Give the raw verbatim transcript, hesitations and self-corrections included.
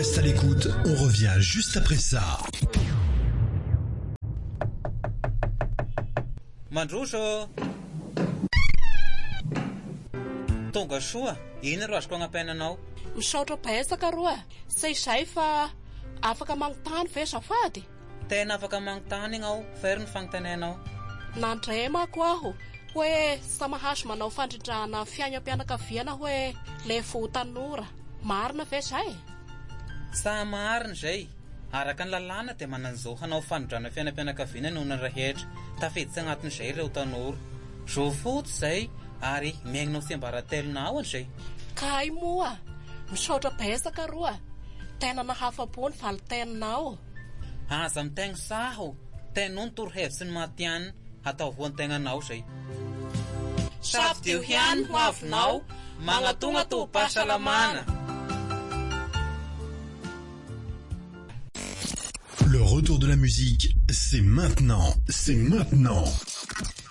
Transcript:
Reste à l'écoute, on revient juste après ça. Mandroso tonga soa, ino ro azoko agnapenanao? Misaotra betsaka roa, sy izay fa afaka manontany ve zafady? Tena afaka manontany ianao, very ny fanontanianao. Nandray mako aho hoe samahaso manao fandrindrahana fiainam-pianakaviana hoe le vao tanora. Marina ve izay? Sa marina izay. Araka ny lalàna dia manan'izao hanao fandrindrahana fiainam-pianakaviana noho ny rehetra. Tafiditsy agnatin'izay ireo tanora. Zo fotsy izay ary miaignao sy ambaratelonao an'izay. Kay moa, misaotra betsaka roa. Tena nahafa-po ny valitenanao. Aza mitegno saho, tena ny torohevitsy ny matianina atao voan-tegnanao izay. Safidio ihany ho avinao, magnatonga toham-pahasalamana. Le retour de la musique, c'est maintenant, c'est maintenant.